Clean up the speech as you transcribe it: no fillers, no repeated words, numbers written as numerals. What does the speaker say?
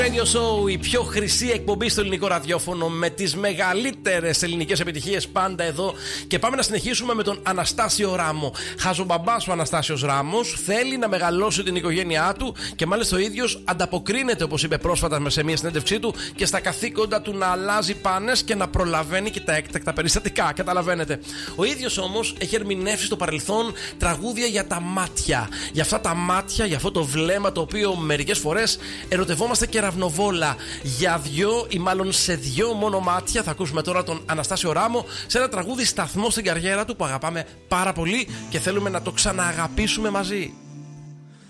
Radio Show, η πιο χρυσή εκπομπή στο ελληνικό ραδιόφωνο με τις μεγαλύτερες ελληνικές επιτυχίες πάντα εδώ. Και πάμε να συνεχίσουμε με τον Αναστάσιο Ράμο. Χαζομπαμπάς ο Αναστάσιος Ράμος θέλει να μεγαλώσει την οικογένειά του και μάλιστα ο ίδιος ανταποκρίνεται, όπως είπε πρόσφατα σε μια συνέντευξή του, και στα καθήκοντα του να αλλάζει πάνες και να προλαβαίνει και τα έκτακτα περιστατικά. Καταλαβαίνετε. Ο ίδιος όμως έχει ερμηνεύσει στο παρελθόν τραγούδια για τα μάτια. Για αυτά τα μάτια, για αυτό το βλέμμα το οποίο μερικές φορές ερωτευόμαστε και ραυνοβόλα. Για δυο ή μάλλον σε δυο μόνο μάτια θα ακούσουμε τώρα τον Αναστάσιο Ράμο σε ένα τραγούδι σταθμό στην καριέρα του που αγαπάμε πάρα πολύ και θέλουμε να το ξανααγαπήσουμε μαζί.